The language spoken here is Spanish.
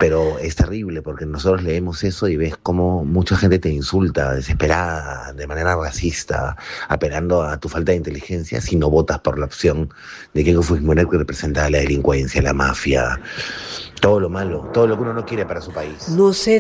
Pero es terrible porque nosotros leemos eso y ves cómo mucha gente te insulta, desesperada, de manera racista, apelando a tu falta de inteligencia si no votas por la opción de Keiko Fujimori, que representa la delincuencia, la mafia, todo lo malo, todo lo que uno no quiere para su país. ¿No será